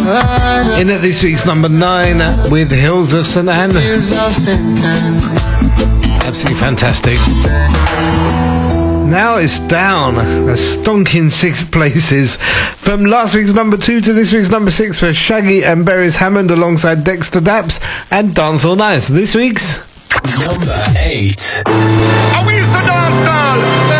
In at this week's number 9 with Hills of St Anne. Absolutely fantastic. Now it's down a stonking 6 places from last week's number 2 to this week's number 6 for Shaggy and Beres Hammond alongside Dexter Daps and Dance All Night. This week's number 8. How is the dance hall?